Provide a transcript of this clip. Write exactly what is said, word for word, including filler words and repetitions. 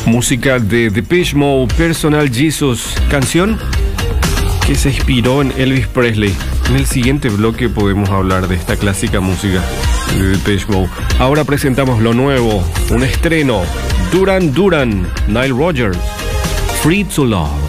Música de Depeche Mode, Personal Jesus, canción que se inspiró en Elvis Presley. En el siguiente bloque podemos hablar de esta clásica música de Depeche Mode. Ahora presentamos lo nuevo, un estreno, Duran Duran, Nile Rodgers, Free to Love.